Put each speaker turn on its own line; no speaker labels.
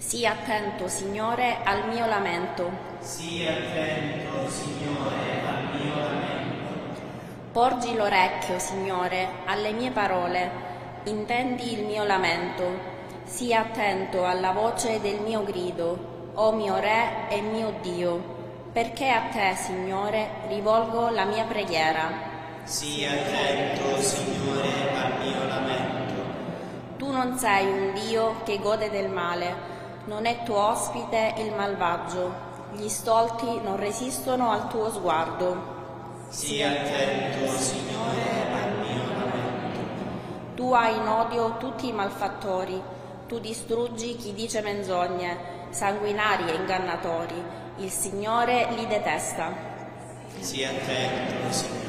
Sii attento, Signore, al mio lamento.
Sii attento, Signore, al mio lamento.
Porgi l'orecchio, Signore, alle mie parole, intendi il mio lamento. Sii attento alla voce del mio grido, o mio Re e mio Dio, perché a te, Signore, rivolgo la mia preghiera.
Sii attento, Signore, al mio lamento.
Tu non sei un Dio che gode del male, non è tuo ospite il malvagio, gli stolti non resistono al tuo sguardo.
Sii attento, Signore, al mio lamento.
Tu hai in odio tutti i malfattori, tu distruggi chi dice menzogne, sanguinari e ingannatori, il Signore li detesta.
Sii attento, Signore.